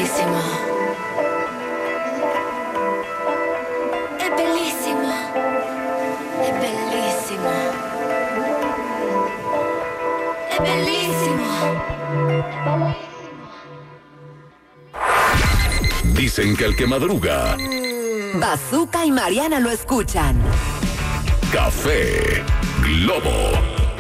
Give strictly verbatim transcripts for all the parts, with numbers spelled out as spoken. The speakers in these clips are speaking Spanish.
bellísimo. Es bellísimo. Es bellísimo. Es bellísimo. Dicen que el que madruga, Bazooka y Mariana lo escuchan. Café Globo.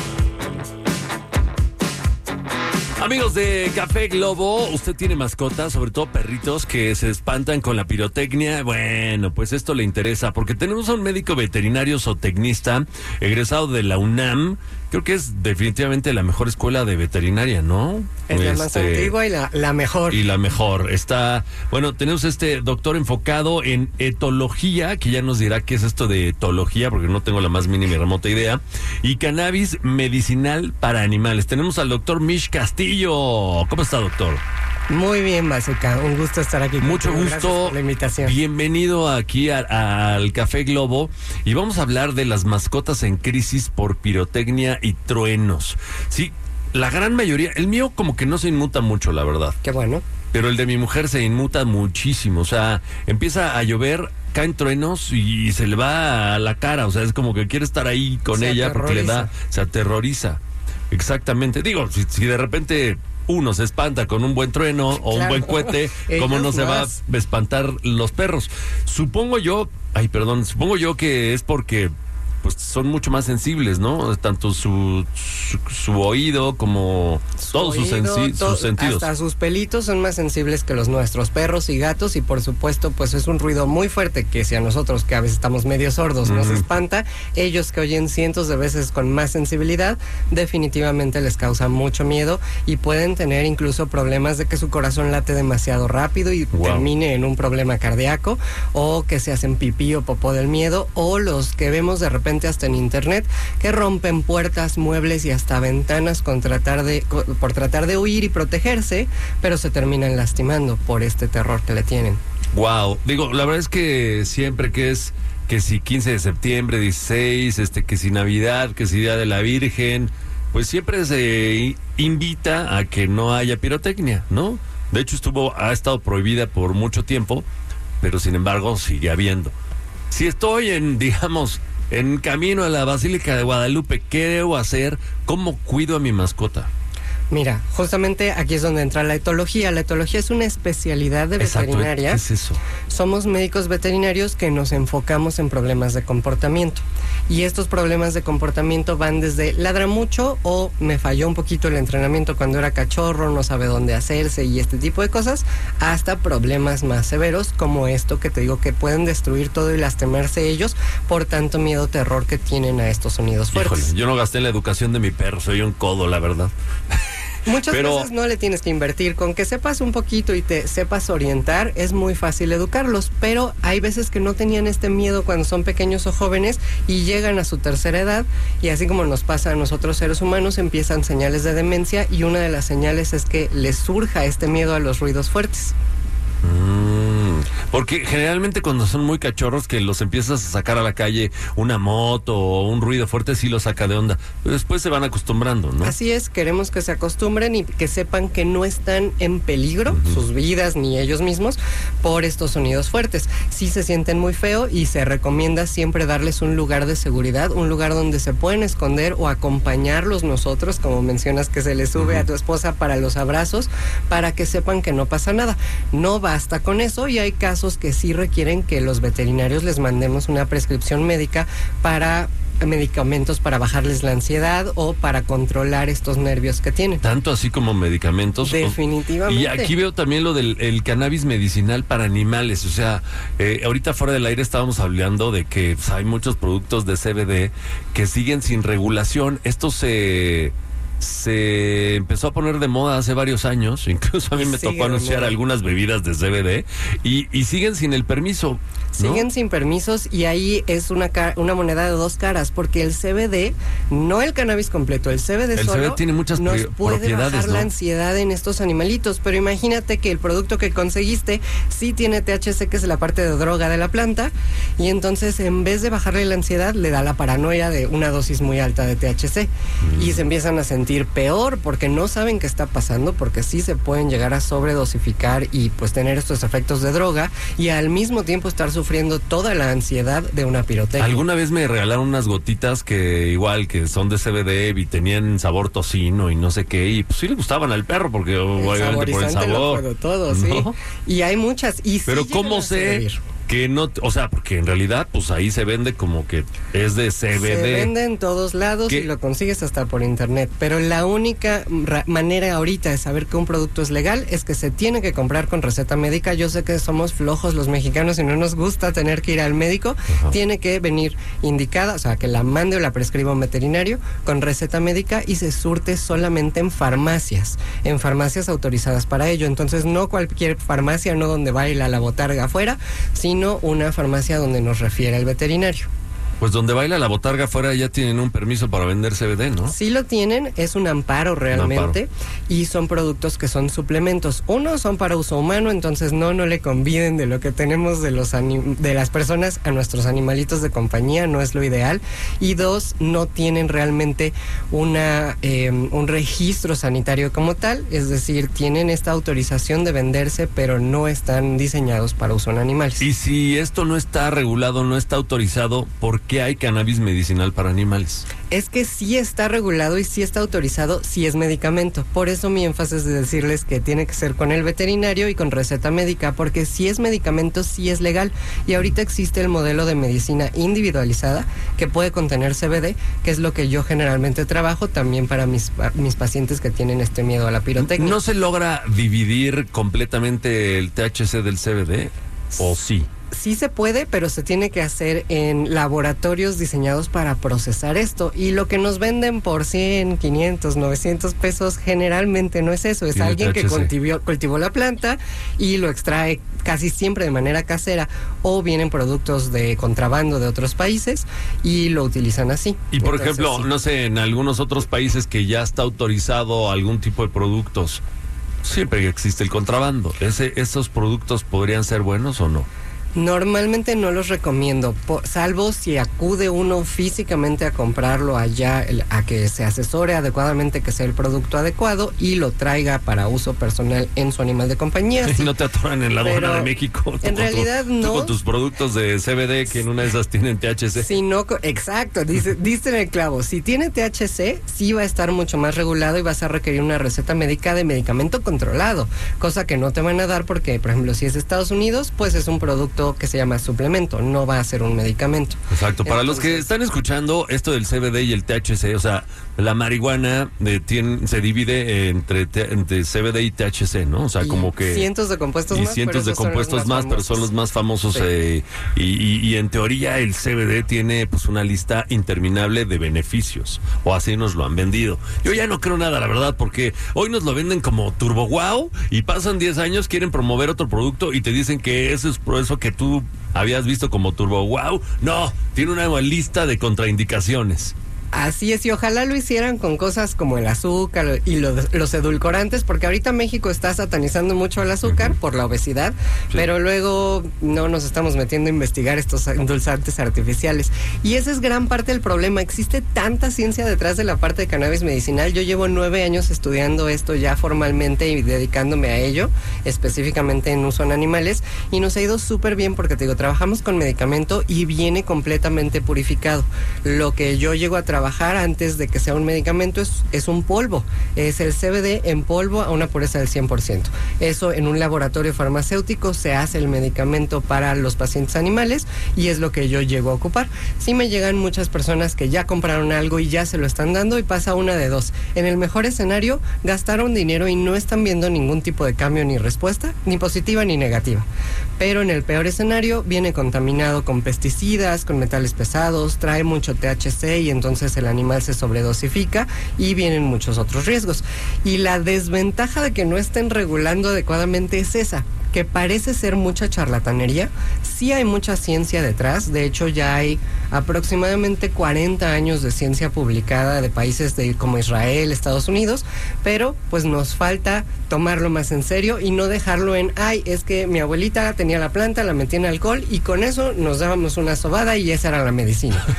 Amigos de Café Globo, ¿usted tiene mascotas, sobre todo perritos que se espantan con la pirotecnia? Bueno, pues esto le interesa porque tenemos a un médico veterinario zootecnista egresado de la UNAM. Creo que es definitivamente la mejor escuela de veterinaria, ¿no? Es la más antigua y la, la mejor. Y la mejor. Está, bueno, tenemos este doctor enfocado en etología, que ya nos dirá qué es esto de etología, porque no tengo la más mínima y remota idea. Y cannabis medicinal para animales. Tenemos al doctor Mish Castillo. ¿Cómo está, doctor? Muy bien, Bazooka. Un gusto estar aquí. Mucho contigo. gusto. Gracias por la invitación. Bienvenido aquí a, al Café Globo. Y vamos a hablar de las mascotas en crisis por pirotecnia y truenos. Sí, la gran mayoría, el mío como que no se inmuta mucho, la verdad. Qué bueno. Pero el de mi mujer se inmuta muchísimo. O sea, empieza a llover, caen truenos y se le va a la cara. O sea, es como que quiere estar ahí con Se ella porque le da, aterroriza. se aterroriza. Exactamente. Digo, si, si de repente uno se espanta con un buen trueno o un Claro. buen cohete, ¿cómo Ellos no se más. va a espantar los perros? Supongo yo, ay, perdón, supongo yo que es porque pues son mucho más sensibles, ¿no? Tanto su, su, su oído como Su todos sus, oído, sensi- to- sus sentidos. Hasta sus pelitos son más sensibles que los nuestros, perros y gatos, y por supuesto, pues es un ruido muy fuerte que si a nosotros, que a veces estamos medio sordos, nos Ujú. espanta, ellos que oyen cientos de veces con más sensibilidad, definitivamente les causa mucho miedo y pueden tener incluso problemas de que su corazón late demasiado rápido y Wow. termine en un problema cardíaco, o que se hacen pipí o popó del miedo, o los que vemos de repente hasta en internet, que rompen puertas, muebles y hasta ventanas con tratar de, co- por tratar de huir y protegerse, pero se terminan lastimando por este terror que le tienen. Wow, digo, la verdad es que siempre que es que si quince de septiembre, dieciséis, este, que si Navidad, que si Día de la Virgen, pues siempre se i- invita a que no haya pirotecnia, ¿no? De hecho estuvo, ha estado prohibida por mucho tiempo, pero sin embargo sigue habiendo. Si estoy en, digamos, en camino a la Basílica de Guadalupe, ¿qué debo hacer? ¿Cómo cuido a mi mascota? Mira, justamente aquí es donde entra la etología. La etología es una especialidad de Exacto, veterinaria. ¿qué es eso? Somos médicos veterinarios que nos enfocamos en problemas de comportamiento. Y estos problemas de comportamiento van desde ladra mucho o me falló un poquito el entrenamiento cuando era cachorro, no sabe dónde hacerse y este tipo de cosas, hasta problemas más severos como esto que te digo que pueden destruir todo y lastimarse ellos por tanto miedo, terror que tienen a estos sonidos fuertes. Híjole, yo no gasté en la educación de mi perro, soy un codo, la verdad. Muchas Pero- veces no le tienes que invertir, con que sepas un poquito y te sepas orientar, es muy fácil educarlos, pero hay veces que no tenían este miedo cuando son pequeños o jóvenes y llegan a su tercera edad y así como nos pasa a nosotros seres humanos, empiezan señales de demencia y una de las señales es que les surja este miedo a los ruidos fuertes. Mm, porque generalmente cuando son muy cachorros que los empiezas a sacar a la calle una moto o un ruido fuerte sí los saca de onda, pero después se van acostumbrando, ¿no? Así es, queremos que se acostumbren y que sepan que no están en peligro Ujú. sus vidas ni ellos mismos por estos sonidos fuertes. Sí se sienten muy feo y se recomienda siempre darles un lugar de seguridad, un lugar donde se pueden esconder o acompañarlos nosotros, como mencionas que se les sube Ujú. a tu esposa para los abrazos, para que sepan que no pasa nada. No basta con eso y hay casos que sí requieren que los veterinarios les mandemos una prescripción médica para medicamentos para bajarles la ansiedad o para controlar estos nervios que tienen. Tanto así como medicamentos. Definitivamente. Y aquí veo también lo del el cannabis medicinal para animales. O sea, eh, ahorita fuera del aire estábamos hablando de que pues, hay muchos productos de C B D que siguen sin regulación. Esto se... se empezó a poner de moda hace varios años, incluso a mí Y me sigue tocó de anunciar moda. algunas bebidas de C B D y, y siguen sin el permiso, ¿no? Siguen sin permisos y ahí es una, ca- una moneda de dos caras, porque el C B D, no el cannabis completo, el C B D El solo C B D tiene muchas nos pri- puede propiedades, bajar ¿no? la ansiedad en estos animalitos, pero imagínate que el producto que conseguiste sí tiene T H C, que es la parte de droga de la planta, y entonces en vez de bajarle la ansiedad, le da la paranoia de una dosis muy alta de T H C, Mm. y se empiezan a sentir sentir peor porque no saben qué está pasando, porque sí se pueden llegar a sobredosificar y pues tener estos efectos de droga y al mismo tiempo estar sufriendo toda la ansiedad de una pirotecnia. Alguna vez me regalaron unas gotitas que igual que son de C B D y tenían sabor tocino y no sé qué, y pues sí le gustaban al perro porque el obviamente por el sabor. Lo puedo todo, ¿sí? ¿No? Y hay muchas. Y pero sí ¿cómo sé que no, o sea, porque en realidad pues ahí se vende como que es de C B D? Se vende en todos lados ¿Qué? Y lo consigues hasta por internet, pero la única ra- manera ahorita de saber que un producto es legal es que se tiene que comprar con receta médica. Yo sé que somos flojos los mexicanos y no nos gusta tener que ir al médico. Ajá. Tiene que venir indicada, o sea, que la mande o la prescriba un veterinario con receta médica y se surte solamente en farmacias, en farmacias autorizadas para ello. Entonces no cualquier farmacia, no donde baila la botarga afuera, sino una farmacia donde nos refiere el veterinario. Pues donde baila la botarga afuera ya tienen un permiso para vender C B D, ¿no? Sí lo tienen, es un amparo realmente, un amparo. Y son productos que son suplementos. Uno, son para uso humano, entonces no, no le conviden de lo que tenemos de los anim- de las personas a nuestros animalitos de compañía, no es lo ideal. Y dos, no tienen realmente una eh, un registro sanitario como tal, es decir, tienen esta autorización de venderse, pero no están diseñados para uso en animales. Y si esto no está regulado, no está autorizado, ¿por qué hay cannabis medicinal para animales? Es que sí está regulado y sí está autorizado, sí es medicamento. Por eso mi énfasis de decirles que tiene que ser con el veterinario y con receta médica, porque si es medicamento, sí es legal. Y ahorita existe el modelo de medicina individualizada que puede contener C B D, que es lo que yo generalmente trabajo también para mis, mis pacientes que tienen este miedo a la pirotecnia. ¿No se logra dividir completamente el T H C del C B D? ¿O sí? Sí se puede, pero se tiene que hacer en laboratorios diseñados para procesar esto. Y lo que nos venden por cien, quinientos, novecientos pesos generalmente no es eso. Es Tiene alguien T H C. que cultivó, cultivó la planta y lo extrae casi siempre de manera casera, o vienen productos de contrabando de otros países y lo utilizan así. Y por Entonces, ejemplo, sí. no sé, en algunos otros países que ya está autorizado algún tipo de productos, siempre existe el contrabando. Ese, ¿Esos productos podrían ser buenos o no? Normalmente no los recomiendo, po- salvo si acude uno físicamente a comprarlo allá, el- a que se asesore adecuadamente, que sea el producto adecuado y lo traiga para uso personal en su animal de compañía. Y Sí. no te atoran en la aduana Pero de México. Tú en con realidad tu- no. Tú con tus productos de C B D, que en una de esas tienen T H C. Si no, co- exacto, dice, diste en el clavo. Si tiene T H C, sí va a estar mucho más regulado y vas a requerir una receta médica de medicamento controlado, cosa que no te van a dar porque, por ejemplo, si es Estados Unidos, pues es un producto que se llama suplemento, no va a ser un medicamento. Exacto, para los que Entonces- están escuchando esto del C B D y el T H C, o sea, la marihuana eh, tiene, se divide entre, te- entre C B D y T H C, ¿no? O sea, Y como que... cientos de compuestos y más, cientos pero de esos son los compuestos más, pero son los más famosos. Sí. eh, y, y- y en teoría el C B D tiene pues una lista interminable de beneficios, o así nos lo han vendido. Yo ya no creo nada, la verdad, porque hoy nos lo venden como turbo wow y pasan diez años, quieren promover otro producto y te dicen que eso es por eso que tú habías visto como turbo wow. No, tiene una lista de contraindicaciones. Así es, y ojalá lo hicieran con cosas como el azúcar y lo- los edulcorantes, porque ahorita México está satanizando mucho el azúcar por la obesidad, Sí. pero luego no nos estamos metiendo a investigar estos endulzantes artificiales. Y esa es gran parte del problema. Existe tanta ciencia detrás de la parte de cannabis medicinal. Yo llevo nueve años estudiando esto ya formalmente y dedicándome a ello, específicamente en uso en animales, y nos ha ido súper bien porque, te digo, trabajamos con medicamento y viene completamente purificado. Lo que yo llego a trabajar antes de que sea un medicamento es, es un polvo, es el C B D en polvo a una pureza del cien por ciento. Eso en un laboratorio farmacéutico se hace el medicamento para los pacientes animales y es lo que yo llego a ocupar. Sí me llegan muchas personas que ya compraron algo y ya se lo están dando y pasa una de dos. En el mejor escenario gastaron dinero y no están viendo ningún tipo de cambio ni respuesta, ni positiva ni negativa. Pero en el peor escenario viene contaminado con pesticidas, con metales pesados, trae mucho T H C y entonces el animal se sobredosifica y vienen muchos otros riesgos. Y la desventaja de que no estén regulando adecuadamente es esa, que parece ser mucha charlatanería. Sí hay mucha ciencia detrás, de hecho ya hay aproximadamente cuarenta años de ciencia publicada de países de, como Israel, Estados Unidos, pero pues nos falta tomarlo más en serio y no dejarlo en, ay, es que mi abuelita tenía la planta, la metía en alcohol y con eso nos dábamos una sobada y esa era la medicina.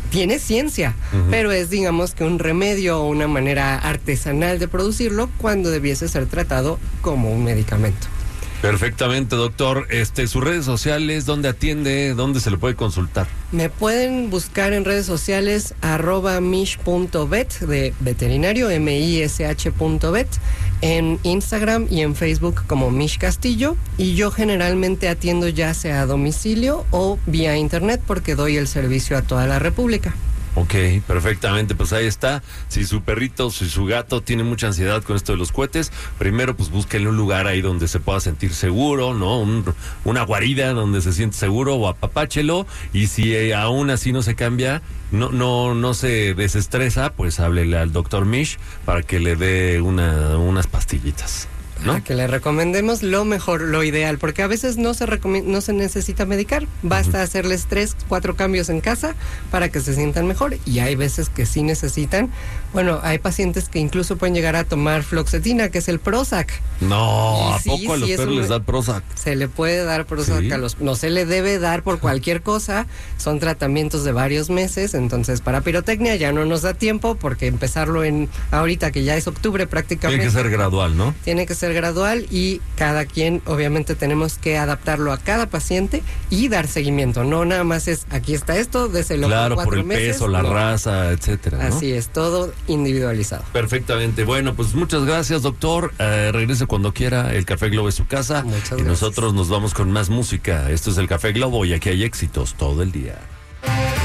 tiene ciencia, uh-huh. pero es, digamos, que un remedio o una manera artesanal de producirlo cuando debiese ser tratado como un medicamento. Perfectamente, doctor. Este, sus redes sociales, ¿dónde atiende? ¿Dónde se le puede consultar? Me pueden buscar en redes sociales arroba mish punto vet de veterinario, M I S H punto vet, en Instagram y en Facebook como Mish Castillo, y yo generalmente atiendo ya sea a domicilio o vía internet porque doy el servicio a toda la República. Ok, perfectamente, pues ahí está. Si su perrito, si su gato tiene mucha ansiedad con esto de los cohetes, primero pues búsquenle un lugar ahí donde se pueda sentir seguro, ¿no? Un, una guarida donde se siente seguro, o apapáchelo, y si eh, aún así no se cambia, no no no se desestresa, pues háblele al doctor Mish para que le dé una, unas pastillitas, ¿no? Para que le recomendemos lo mejor, lo ideal, porque a veces no se recome- no se necesita medicar, basta uh-huh. hacerles tres, cuatro cambios en casa para que se sientan mejor, y hay veces que sí necesitan. Bueno, hay pacientes que incluso pueden llegar a tomar fluoxetina, que es el Prozac. No, y ¿a sí, poco a los sí, perros un... les da Prozac? Se le puede dar Prozac ¿Sí? a los... No se le debe dar por cualquier cosa, son tratamientos de varios meses, entonces para pirotecnia ya no nos da tiempo, porque empezarlo en ahorita que ya es octubre prácticamente. Tiene que ser gradual, ¿no? Tiene que ser gradual, y cada quien obviamente tenemos que adaptarlo a cada paciente y dar seguimiento. No nada más es aquí está esto, déselo claro, por cuatro por el meses, peso, la no. raza, etcétera, ¿no? Así es, todo individualizado. Perfectamente. Bueno, pues muchas gracias, doctor. Eh, regrese cuando quiera. El Café Globo es su casa. Muchas y gracias. Nosotros nos vamos con más música. Esto es el Café Globo y aquí hay éxitos todo el día.